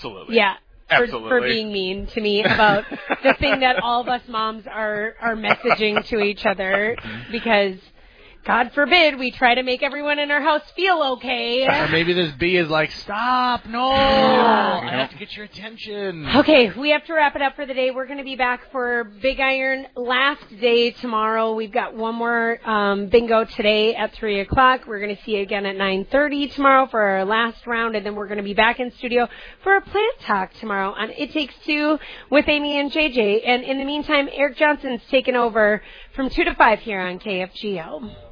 Absolutely. Yeah. Absolutely. For being mean to me about the thing that all of us moms are messaging to each other, because God forbid we try to make everyone in our house feel okay. Or maybe this bee is like, stop, no, I have to get your attention. Okay, we have to wrap it up for the day. We're going to be back for Big Iron last day tomorrow. We've got one more bingo today at 3 o'clock. We're going to see you again at 9:30 tomorrow for our last round, and then we're going to be back in studio for a plant talk tomorrow on It Takes Two with Amy and JJ. And in the meantime, Eric Johnson's taking over from 2 to 5 here on KFGO.